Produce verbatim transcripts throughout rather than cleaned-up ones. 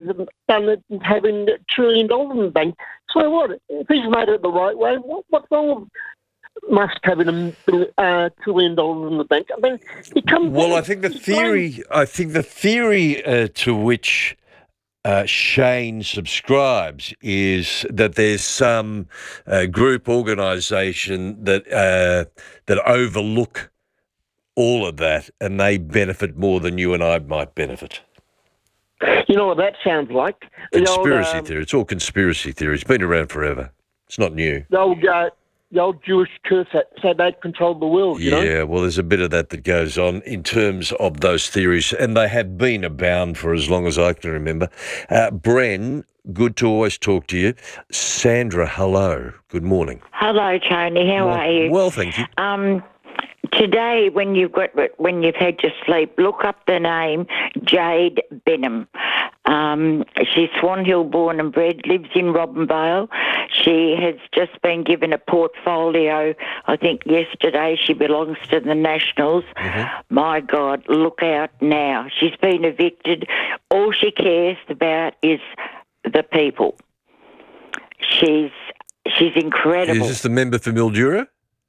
done it having a trillion dollars in the bank. So what? If he's made it the right way, what, what's wrong with Musk having a uh, trillion dollars in the bank? I mean, he comes. Well, I think the theory. I think the theory uh, to which uh, Shane subscribes is that there's some uh, group organisation that uh, that overlook all of that, and they benefit more than you and I might benefit. You know what that sounds like? Conspiracy the old, um, theory. It's all conspiracy theory. It's been around forever. It's not new. The old, uh, the old Jewish curse that said they controlled the world, you yeah, know? well, there's a bit of that that goes on in terms of those theories, and they have been abound for as long as I can remember. Uh, Bren, good to always talk to you. Sandra, hello. Good morning. Hello, Tony. How well, are you? Well, thank you. Um, today, when you've got when you've had your sleep, look up the name Jade Benham. Um, she's Swan Hill born and bred, lives in Robinvale. She has just been given a portfolio. I think yesterday she belongs to the Nationals. Mm-hmm. My God, look out now. She's been evicted. All she cares about is the people. She's she's incredible. Is this the member for Mildura?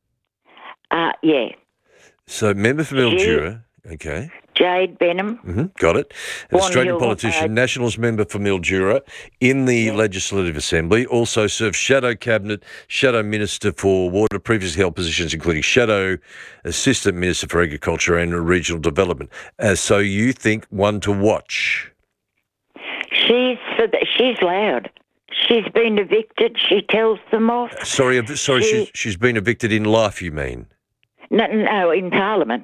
Uh, yeah. So member for Mildura, okay. Jade Benham. Mm-hmm, got it. An One Australian Hill, politician, uh, Nationals member for Mildura in the yeah. Legislative Assembly, also served Shadow Cabinet, Shadow Minister for Water, previously held positions including Shadow Assistant Minister for Agriculture and Regional Development. Uh, so you think one to watch? She's she's loud. She's been evicted. She tells them off. Sorry, sorry, she, she's, she's been evicted in life, you mean? No, no, in Parliament.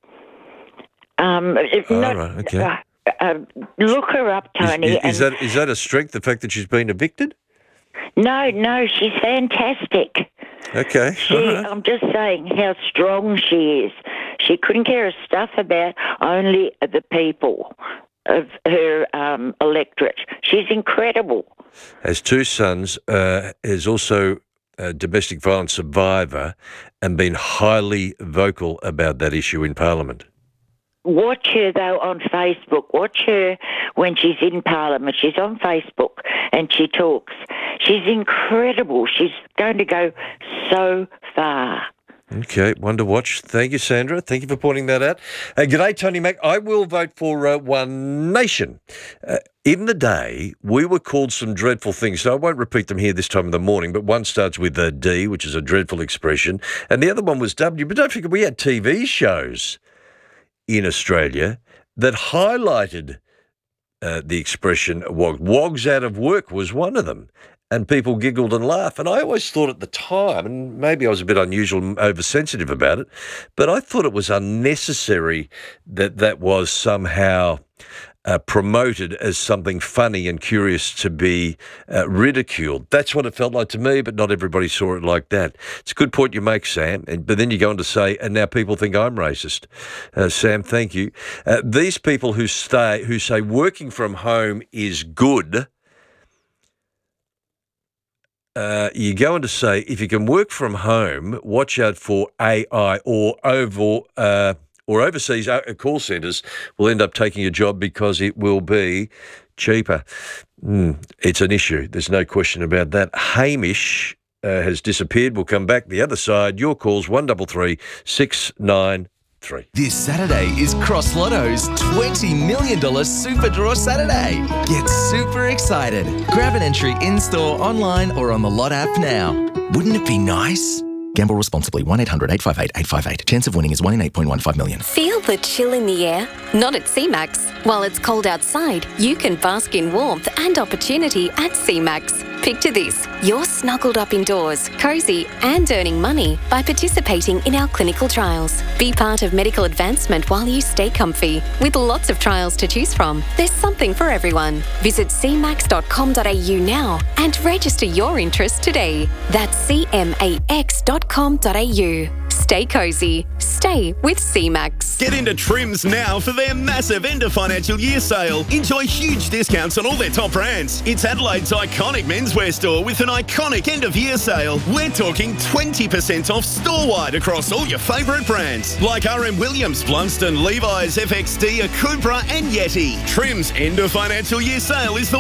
Um, oh, not, right, okay. Uh, uh, look her up, Tony. Is, is, is and, that is that a strength, the fact that she's been evicted? No, no, she's fantastic. Okay. She, right. I'm just saying how strong she is. She couldn't care a stuff about only the people of her um, electorate. She's incredible. Has two sons, uh, is also a domestic violence survivor and been highly vocal about that issue in Parliament. Watch her, though, on Facebook. Watch her when she's in Parliament. She's on Facebook and she talks. She's incredible. She's going to go so far. Okay, one to watch. Thank you, Sandra. Thank you for pointing that out. Uh, g'day, Tony Mack. I will vote for uh, One Nation. Uh, in the day, we were called some dreadful things, so I won't repeat them here this time in the morning, but one starts with a D, which is a dreadful expression, and the other one was W. But don't forget, we had T V shows in Australia that highlighted uh, the expression wog. Wogs out of work was one of them. And people giggled and laughed. And I always thought at the time, and maybe I was a bit unusual and oversensitive about it, but I thought it was unnecessary that that was somehow uh, promoted as something funny and curious to be uh, ridiculed. That's what it felt like to me, but not everybody saw it like that. It's a good point you make, Sam. And, but then you go on to say, and now people think I'm racist. Uh, Sam, thank you. Uh, these people who stay, who say working from home is good, Uh, you go on to say, if you can work from home, watch out for A I or over uh, or overseas call centres will end up taking your job because it will be cheaper. Mm, it's an issue. There's no question about that. Hamish uh, has disappeared. We'll come back the other side. Your calls one double three six nine three. This Saturday is Cross Lotto's twenty million dollars Super Draw Saturday. Get super excited. Grab an entry in-store, online or on the Lot app now. Wouldn't it be nice? Gamble responsibly. one eight hundred eight five eight eight five eight. Chance of winning is one in eight point one five million. Feel the chill in the air? Not at C MAX. While it's cold outside, you can bask in warmth and opportunity at C MAX. Picture this. You're snuggled up indoors, cosy and earning money by participating in our clinical trials. Be part of medical advancement while you stay comfy. With lots of trials to choose from, there's something for everyone. Visit c max dot com dot a u now and register your interest today. That's c max dot com dot a u. Stay cozy. Stay with C MAX. Get into Trims now for their massive end of financial year sale. Enjoy huge discounts on all their top brands. It's Adelaide's iconic menswear store with an iconic end of year sale. We're talking twenty percent off store-wide across all your favourite brands like R M Williams, Blunston, Levi's, F X D, Akubra and Yeti. Trims end of financial year sale is the